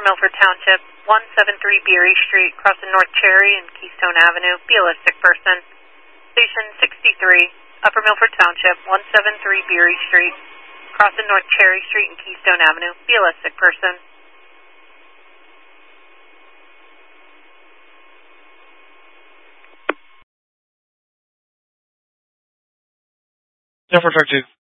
Milford Township, 173 Beery Street, crossing North Cherry and Keystone Avenue. Be a sick person. Station 63, Upper Milford Township, 173 Beery Street, crossing North Cherry Street and Keystone Avenue. Be a sick person. Milford Truck 2.